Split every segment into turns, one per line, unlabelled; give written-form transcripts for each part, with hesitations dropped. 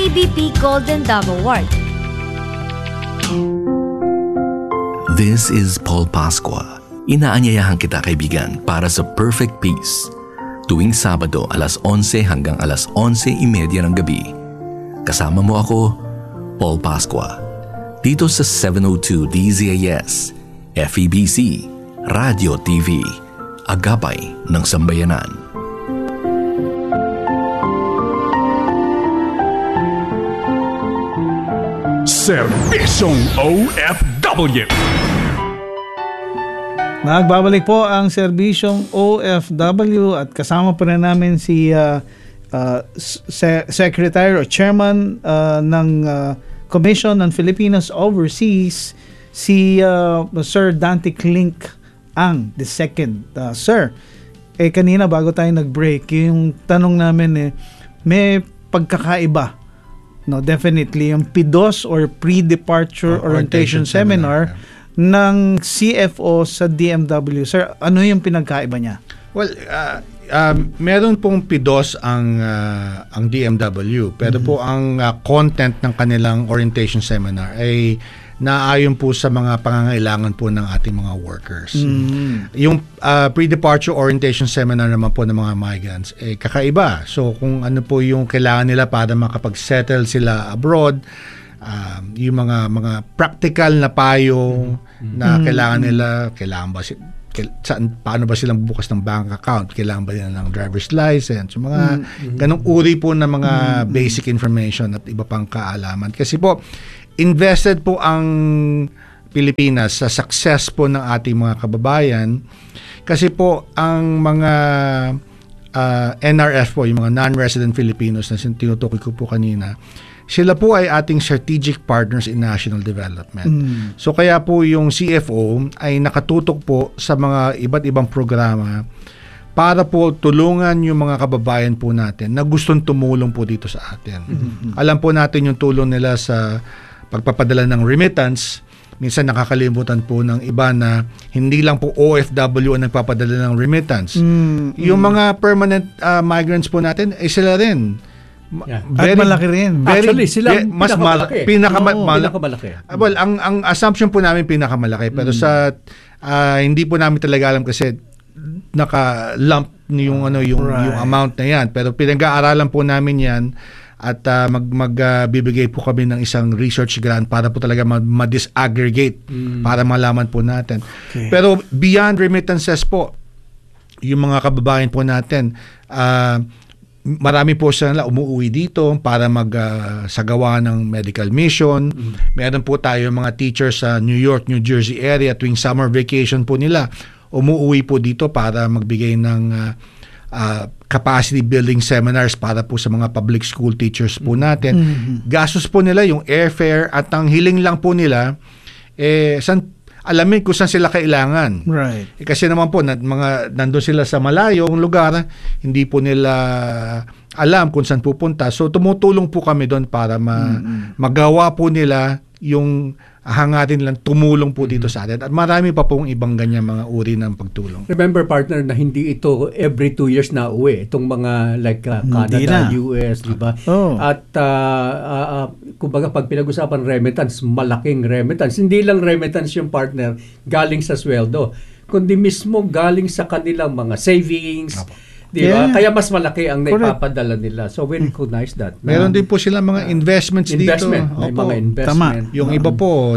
ABP Golden Dove Award.
This is Paul Pascua. Inaanyayahan kita, kaibigan, para sa Perfect Peace. Tuwing Sabado, alas 11 hanggang alas 11:30 ng gabi. Kasama mo ako, Paul Pascua. Dito sa 702 DZAS, FEBC, Radio TV, Agapay ng Sambayanan.
Serbisyong OFW.
Nagbabalik po ang Serbisyong OFW at kasama pa rin namin si Secretary or Chairman ng Commission on Filipinos Overseas, si Sir Dante Klink ang the second. Sir, kanina bago tayo nag-break, yung tanong namin may pagkakaiba. No, definitely yung PDOS or Pre-Departure Orientation Seminar ng CFO sa DMW. Sir, ano yung pinagkaiba niya?
Well, meron pong PDOS ang DMW, pero po ang content ng kanilang orientation seminar ay naayon po sa mga pangangailangan po ng ating mga workers. Yung pre-departure orientation seminar naman po ng mga migrants kakaiba. So kung ano po yung kailangan nila para makapag-settle sila abroad, yung mga practical na payo na kailangan nila, paano ba silang bukas ng bank account, kailangan ba nila ng driver's license, yung mga ganong uri po na mga basic information at iba pang kaalaman. Kasi po invested po ang Pilipinas sa success po ng ating mga kababayan, kasi po ang mga NRF po, yung mga non-resident Filipinos na tinutukoy ko po kanina, sila po ay ating strategic partners in national development. So kaya po yung CFO ay nakatutok po sa mga iba't ibang programa para po tulungan yung mga kababayan po natin na gustong tumulong po dito sa atin. Alam po natin yung tulong nila sa pagpapadala ng remittance. Minsan nakakalimutan po ng iba na hindi lang po OFW ang nagpapadala ng remittance. Yung mga permanent migrants po natin, sila rin.
At malaki rin.
Actually, sila
mas
pinakamalaki.
Well, ang assumption po namin pinakamalaki, pero sa hindi po namin talaga alam kasi naka-lump yung yung amount na yan. Pero pinag-aaralan po namin yan at magbibigay po kami ng isang research grant para po talaga ma-disaggregate para malaman po natin. Okay. Pero beyond remittances po, yung mga kababayan po natin, marami po sila umuwi dito para magsagawa ng medical mission. Meron po tayo mga teachers sa New York, New Jersey area tuwing summer vacation po nila. Umuwi po dito para magbigay ng capacity building seminars para po sa mga public school teachers po natin. Gastos po nila yung airfare at ang hiling lang po nila alamin kung saan sila kailangan.
Right.
Kasi naman po nandun sila sa malayong lugar, hindi po nila alam kung saan pupunta. So tumutulong po kami doon para magawa po nila yung hangarin lang tumulong po dito sa atin. At marami pa pong ibang ganyan mga uri ng pagtulong.
Remember, partner, na hindi ito every 2 years na uwi. Itong mga like Canada, US, di ba? At kumbaga pag pinag-usapan remittance, malaking remittance. Hindi lang remittance yung partner galing sa sweldo, kundi mismo galing sa kanilang mga savings. Di ba? Kaya mas malaki ang naipapadala nila. So we recognize that.
Meron din po sila mga investments dito.
May mga investment.
Tama. Yung iba po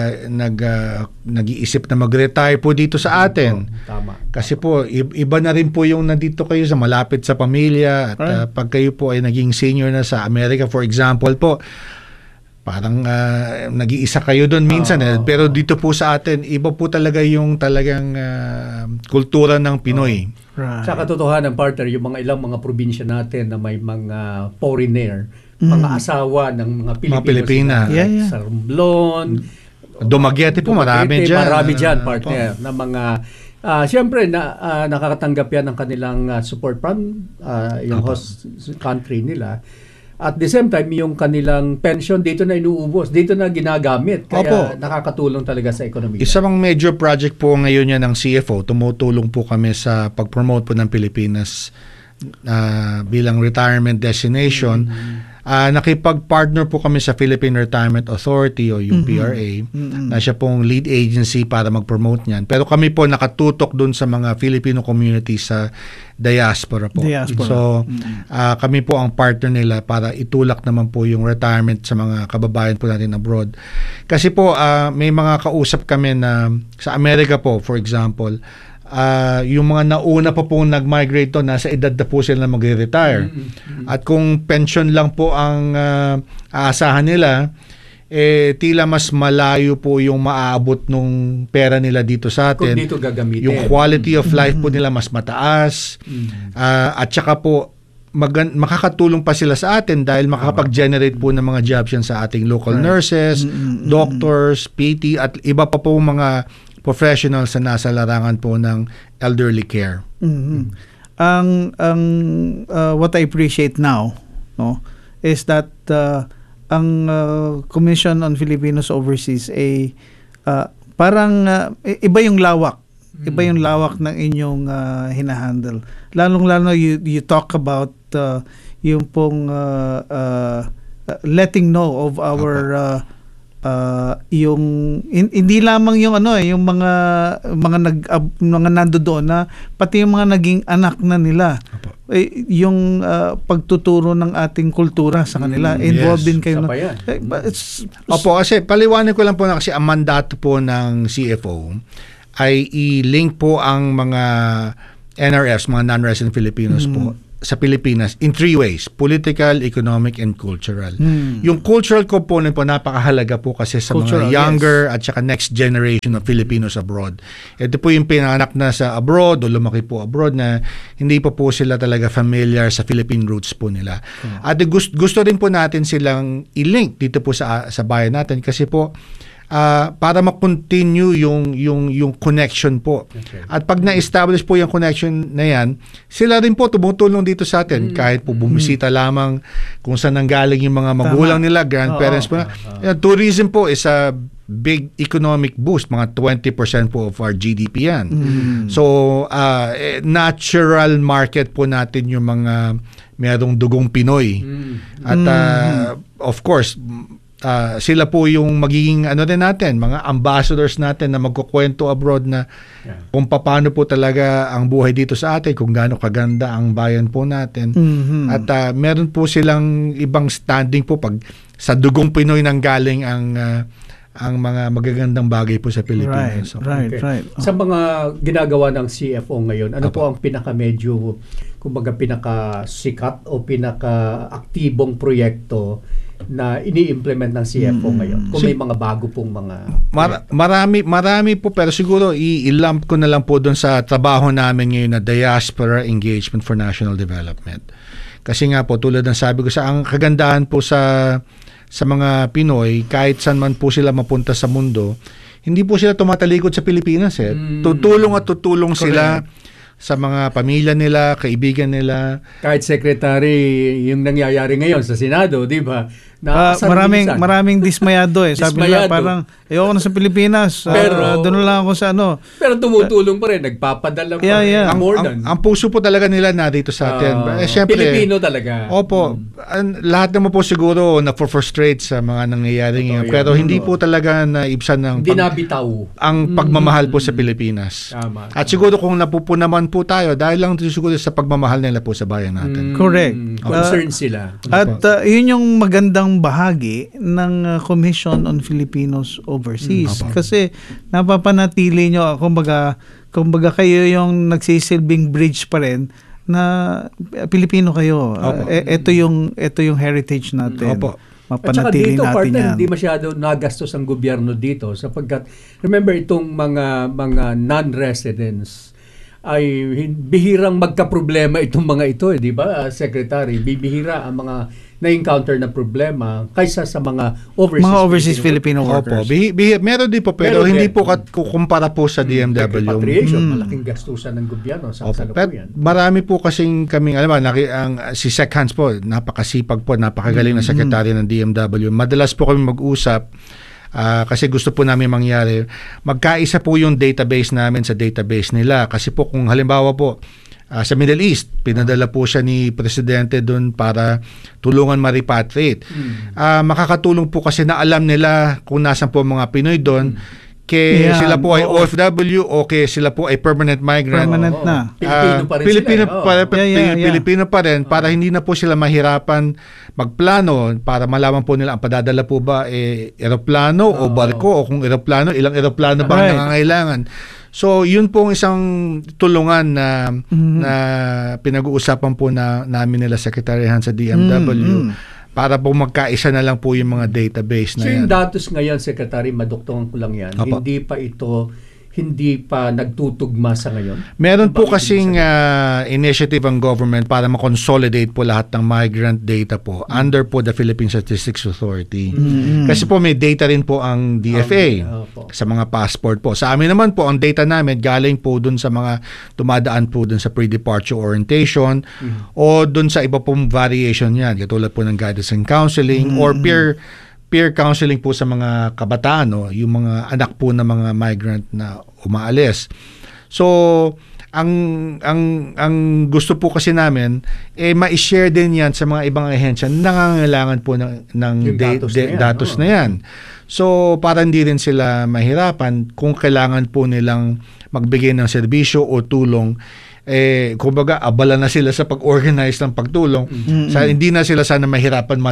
nag-iisip na mag-retire po dito sa atin.
Tama.
Kasi po iba na rin po yung nandito kayo sa malapit sa pamilya at pag kayo po ay naging senior na sa America, for example po, parang nag-iisa kayo doon minsan pero dito po sa atin iba po talaga yung talagang kultura ng Pinoy.
Right. Sa katotohanan, partner, yung ilang mga probinsya natin na may mga foreigner, mga asawa ng mga Pilipina. Sa Romblon,
Dumaguete po, marami dyan.
Marami dyan, partner, na mga siyempre nakakatanggap yan ng kanilang support from yung host country nila. At the same time, yung kanilang pension dito na inuubos, dito na ginagamit. Kaya nakakatulong talaga sa ekonomiya.
Isa pang major project po ngayon yan ng CFO. Tumutulong po kami sa pag-promote po ng Pilipinas bilang retirement destination. nakipag-partner po kami sa Philippine Retirement Authority o yung PRA na siya pong lead agency para mag-promote niyan. Pero kami po nakatutok dun sa mga Filipino community sa diaspora po. So, kami po ang partner nila para itulak naman po yung retirement sa mga kababayan po natin abroad. Kasi po, may mga kausap kami na sa Amerika po, for example, yung mga nauna pa pong nag-migrate to, nasa edad na po sila na mag-retire. At kung pension lang po ang aasahan nila, tila mas malayo po yung maaabot nung pera nila dito sa atin.
Kung dito gagamitin.
Yung quality of life po nila mas mataas. At saka po, makakatulong pa sila sa atin dahil makakapag-generate po ng mga jobs yan sa ating local nurses, doctors, PT, at iba pa po mga professionals na nasa larangan po ng elderly care.
What I appreciate now, no, is that ang Commission on Filipinos Overseas ay parang iba yung lawak. Iba yung lawak ng inyong hinahandle. Lalong-lalo you talk about yung pong letting know of our yung hindi lamang yung yung mga nandoon na pati yung mga naging anak na nila. Yung pagtuturo ng ating kultura sa kanila, involved din kayo.
Opo, kasi paliwanag ko lang po na kasi ang mandato po ng CFO ay i-link po ang mga NRFs, mga non-resident Filipinos po sa Pilipinas in 3 ways: political, economic, and cultural. Yung cultural component po napakahalaga po kasi sa cultural, mga younger at saka next generation of Filipinos abroad. Ito po yung pinanganak na sa abroad o lumaki po abroad na hindi pa po sila talaga familiar sa Philippine roots po nila. At gusto rin po natin silang i-link dito po sa bayan natin kasi po para ma-continue yung connection po. Okay. At pag na-establish po yung connection na yan, sila rin po tumutulong dito sa atin kahit po bumisita lamang kung saan nanggaling yung mga magulang nila, grandparents po na. Tourism po is a big economic boost, mga 20% po of our GDP yan. So, natural market po natin yung mga mayroong dugong Pinoy. At of course, sila po yung magiging din natin, mga ambassadors natin na magkukwento abroad na kung paano po talaga ang buhay dito sa atin, kung gaano kaganda ang bayan po natin. At meron po silang ibang standing po pag sa dugong Pinoy nang galing ang mga magagandang bagay po sa Pilipinas.
Right.
Sa mga ginagawa ng CFO ngayon, ano po ang pinaka-medyo, kumbaga pinaka-sikat o pinaka-aktibong proyekto na ini-implement ng CFO ngayon? Kung may mga bago pong mga
marami po, pero siguro i-lump ko na lang po doon sa trabaho namin ngayon na Diaspora Engagement for National Development. Kasi nga po, tulad ng sabi ko, ang kagandahan po sa mga Pinoy, kahit saan man po sila mapunta sa mundo, hindi po sila tumatalikod sa Pilipinas. Tutulong sila sa mga pamilya nila, kaibigan nila.
Kahit secretary, yung nangyayari ngayon sa Senado, di ba?
Maraming dismayado Sabi nila parang, ayoko na sa Pilipinas. Pero, doon lang ako sa
Pero tumutulong pa rin, nagpapadala pa rin.
Ang puso po talaga nila na dito sa atin. Siyempre,
Pilipino talaga.
Opo. Lahat naman po siguro na-frustrate sa mga nangyayari ngayon. Pero hindi po talaga naibsan ng ang pagmamahal po sa Pilipinas.
Tama.
At siguro kung napupunaman po tayo, dahil lang siguro sa pagmamahal nila po sa bayan natin.
Correct.
Concerned sila.
At yun yung magandang bahagi ng Commission on Filipinos Overseas. Kasi napapanatili nyo, kumbaga kayo yung nagsisilbing bridge pa rin na Pilipino kayo. Ito yung heritage natin.
At saka dito, partner, hindi masyado nagastos ang gobyerno dito sapagkat, remember, itong mga non-residents ay bihirang magka-problema itong mga ito, di ba, Secretary? Bibihira ang mga na-encounter na problema kaysa sa mga overseas
Filipino workers.
Meron din po, pero hindi po kukumpara po sa DMW.
Repatriation, malaking gastusan ng gobyerno sa kasalukuyan.
Marami po kasing kaming, si Sec Hans po, napakasipag po, napakagaling na sekretary ng DMW. Madalas po kami mag-usap kasi gusto po namin mangyari. Magkaisa po yung database namin sa database nila. Kasi po kung halimbawa po, sa Middle East. Pinadala po siya ni Presidente doon para tulungan ma-repatriate. Makakatulong po kasi na alam nila kung nasan po mga Pinoy doon. Kaya sila po ay OFW o kaya sila po ay permanent migrant.
Permanent na.
Pilipino pa rin para hindi na po sila mahirapan magplano para malaman po nila ang padadala po ba eroplano o barko o kung eroplano, ilang eroplano ba ang nangangailangan. So, yun po ang isang tulungan na pinag-uusapan po namin nila Secretarihan sa DMW para po magkaisa na lang po yung mga database na yan.
So, yung datos ngayon, Secretary, maduktungan ko lang yan, hindi pa nagtutugma sa ngayon?
Meron po kasing initiative ang government para ma-consolidate po lahat ng migrant data po under po the Philippine Statistics Authority. Kasi po may data rin po ang DFA sa mga passport po. Sa amin naman po, ang data namin galing po dun sa mga tumadaan po dun sa pre-departure orientation o dun sa iba pong variation yan, katulad po ng guidance and counseling or peer counseling po sa mga kabataan, yung mga anak po ng mga migrant na umaalis. So, ang gusto po kasi namin ma-share din yan sa mga ibang ahensya na nangangailangan po ng datos na yan. So, para hindi rin sila mahirapan kung kailangan po nilang magbigay ng serbisyo o tulong, kumbaga abala na sila sa pag-organize ng pagtulong. Hindi na sila sana mahirapan